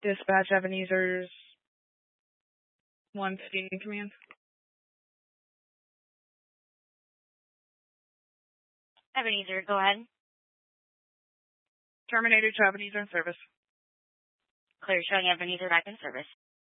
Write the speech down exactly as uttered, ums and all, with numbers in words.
Dispatch Ebenezer's one fifteen command. Ebenezer, go ahead. Terminator to Ebenezer in service. Clear, showing Ebenezer back in service.